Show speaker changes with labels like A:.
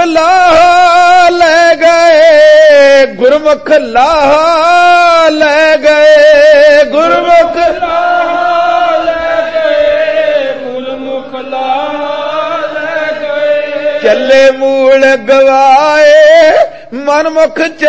A: ਲਾਹ ਲੈ ਗਏ, ਗੁਰਮੁਖ ਲਾਹ ਲੈ ਗਏ, ਗੁਰਮੁਖ ਲਾਹ ਲੈ ਗਏ, ਗੁਰਮੁਖ ਲਾਹ ਲੈ ਗਏ। ਚੱਲੇ ਮੂਲ ਗਵਾਏ, ਮਨਮੁਖ